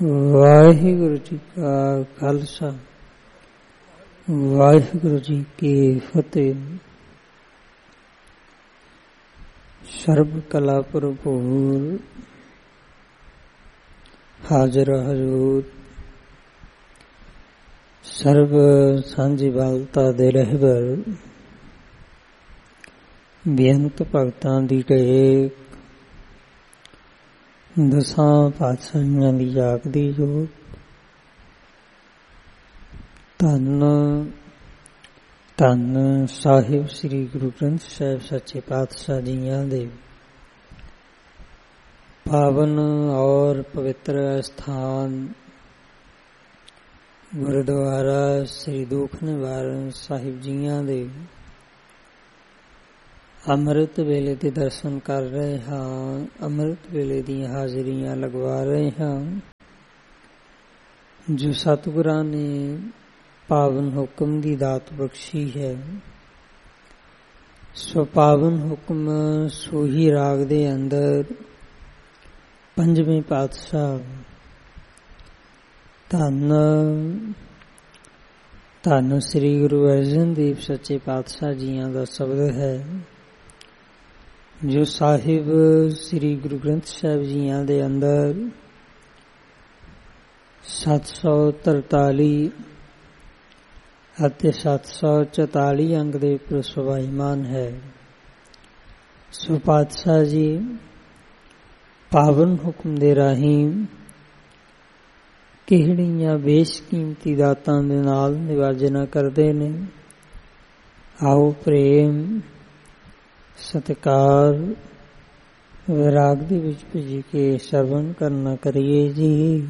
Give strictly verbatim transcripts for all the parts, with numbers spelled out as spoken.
ਵਾਹਿਗੁਰੂ ਜੀ ਕਾ ਖਾਲਸਾ ਵਾਹਿਗੁਰੂ ਜੀ ਕੀ ਫਤਿਹ। ਸਰਬ ਕਲਾ ਭਰਪੂਰ ਹਾਜ਼ਰ ਹਜ਼ੂਰ ਸਰਬ ਸਾਂਝੀ ਬਾਲਤਾ ਦੇ ਰਹਿਬਰ ਬੇਅੰਤ ਭਗਤਾਂ ਦੀ ਟੇਕ ਦਸਾਂ ਪਾਤਸ਼ਾਹੀਆਂ ਦੀ ਜਾਗਦੀ ਜੋਤ ਧੰਨ ਧੰਨ ਸਾਹਿਬ ਸ੍ਰੀ ਗੁਰੂ ਗ੍ਰੰਥ ਸਾਹਿਬ ਸੱਚੇ ਪਾਤਸ਼ਾਹ ਜੀਆਂ ਦੇ ਪਾਵਨ ਔਰ ਪਵਿੱਤਰ ਸਥਾਨ ਗੁਰਦੁਆਰਾ ਸ੍ਰੀ ਦੁਖ ਨਿਵਾਰਨ ਸਾਹਿਬ ਜੀਆਂ ਦੇ ਅੰਮ੍ਰਿਤ ਵੇਲੇ ਦੇ ਦਰਸ਼ਨ ਕਰ ਰਹੇ ਹਾਂ। ਅੰਮ੍ਰਿਤ ਵੇਲੇ ਦੀਆਂ ਹਾਜ਼ਰੀਆਂ ਲਗਵਾ ਰਹੇ ਹਾਂ ਜੋ ਸਤਿਗੁਰਾਂ ਨੇ ਪਾਵਨ ਹੁਕਮ ਦੀ ਦਾਤ ਬਖਸ਼ੀ ਹੈ। ਸੋ ਪਾਵਨ ਹੁਕਮ ਸੋਹੀ ਰਾਗ ਦੇ ਅੰਦਰ ਪੰਜਵੇਂ ਪਾਤਸ਼ਾਹ ਧੰਨ ਧੰਨ ਸ੍ਰੀ ਗੁਰੂ ਅਰਜਨ ਦੇਵ ਸੱਚੇ ਪਾਤਸ਼ਾਹ ਜੀਆਂ ਦਾ ਸ਼ਬਦ ਹੈ ਜੋ ਸਾਹਿਬ ਸ੍ਰੀ ਗੁਰੂ ਗ੍ਰੰਥ ਸਾਹਿਬ ਜੀਆਂ ਦੇ ਅੰਦਰ ਸੱਤ ਸੌ ਤਰਤਾਲੀ ਅਤੇ ਸੱਤ ਸੌ ਚੁਤਾਲੀ ਅੰਗ ਦੇ ਉੱਪਰ ਸਵਾਈਮਾਨ ਹੈ। ਸੋ ਪਾਤਸ਼ਾਹ ਜੀ ਪਾਵਨ ਹੁਕਮ ਦੇ ਰਾਹੀਂ ਕਿਹੜੀਆਂ ਬੇਸ਼ਕੀਮਤੀ ਦਾਤਾਂ ਦੇ ਨਾਲ ਨਿਵਾਜਣਾ ਕਰਦੇ ਨੇ। ਆਓ ਪ੍ਰੇਮ ਸਤਿਕਾਰ ਵਿਰਾਗ ਦੇ ਵਿੱਚ ਭਿੱਜ ਕੇ ਸਰਵਣ ਕਰਨਾ ਕਰੀਏ ਜੀ।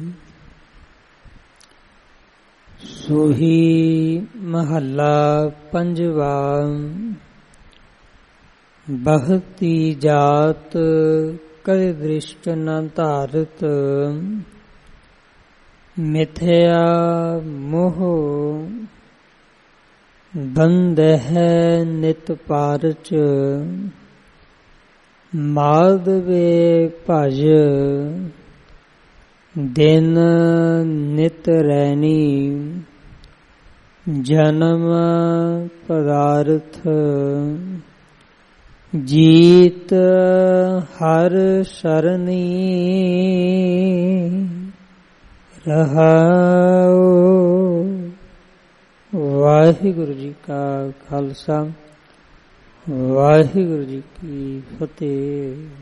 ਸੋਹੀ ਮਹੱਲਾ ਪੰਜਵਾ। ਬਹਤੀ ਜਾਤ ਕਦੇ ਦ੍ਰਿਸ਼ਟ ਨ ਧਾਰਤ ਮਿਥਿਆ ਮੋਹ ਬੰਦ ਹੈ ਨਿਤ ਪਾਰਚ ਮਾਧਵੇ ਭਜ ਦਿਨ ਨਿਤ ਰੈਣੀ ਜਨਮ ਪਦਾਰਥ ਜੀਤ ਹਰ ਸਰਨੀ ਰਹਾਉ। ਵਾਹਿਗੁਰੂ ਜੀ ਕਾ ਖਾਲਸਾ ਵਾਹਿਗੁਰੂ ਜੀ ਕੀ ਫਤਿਹ।